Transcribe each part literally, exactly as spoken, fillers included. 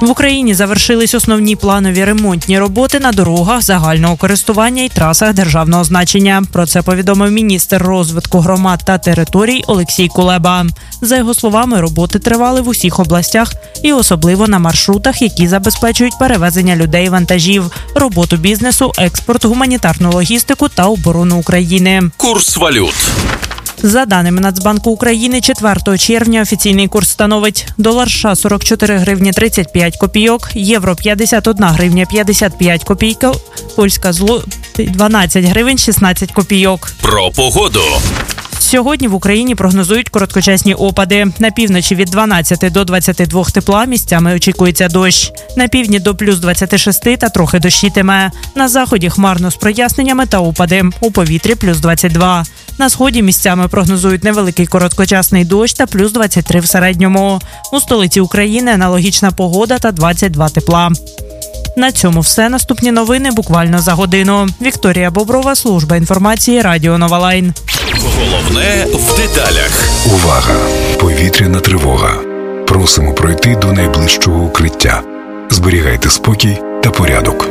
В Україні завершились основні планові ремонтні роботи на дорогах загального користування і трасах державного значення. Про це повідомив міністр розвитку громад та територій Олексій Кулеба. За його словами, роботи тривали в усіх областях і особливо на маршрутах, які забезпечують перевезення людей і вантажів, роботу бізнесу, експорт, гуманітарну логістику та оборону України. Курс валют. За даними Нацбанку України, четвертого червня офіційний курс становить долар США сорок чотири гривні тридцять п'ять копійок, євро п'ятдесят одна гривня п'ятдесят п'ять копійок, польська злота дванадцять гривень шістнадцять копійок. Про погоду. Сьогодні в Україні прогнозують короткочасні опади. На півночі від дванадцяти до двадцяти двох тепла, місцями очікується дощ. На півдні до плюс двадцяти шести та трохи дощитиме. На заході хмарно з проясненнями та опади. У повітрі плюс двадцять два. На сході місцями прогнозують невеликий короткочасний дощ та плюс двадцять три в середньому. У столиці України аналогічна погода та двадцять два тепла. На цьому все. Наступні новини буквально за годину. Вікторія Боброва, служба інформації, Радіо Нова Лайн. Головне в деталях. Увага! Повітряна тривога. Просимо пройти до найближчого укриття. Зберігайте спокій та порядок.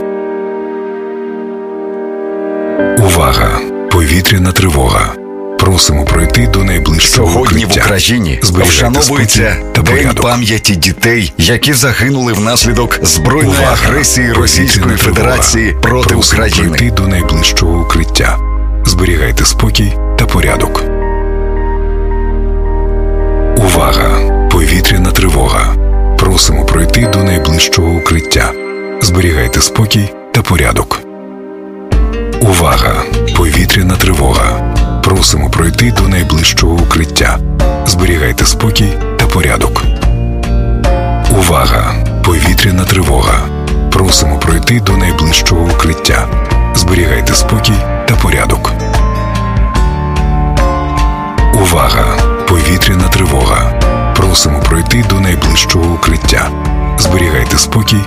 Увага! Повітряна тривога. Просимо пройти до найближчого Сьогодні укриття. в Україні вшановується День пам'яті дітей, які загинули внаслідок збройної Увага! агресії Російської Федерації проти Просимо України. пройти до найближчого укриття. Зберігайте спокій та порядок. Увага! Повітряна тривога. Просимо пройти до найближчого укриття. Зберігайте спокій та порядок. Увага! Повітряна тривога. Просимо пройти до найближчого укриття. Зберігайте спокій та порядок. Увага! Повітряна тривога. Просимо пройти до найближчого укриття. Зберігайте спокій та порядок. Увага! Повітряна тривога. Просимо пройти до найближчого укриття. Зберігайте спокій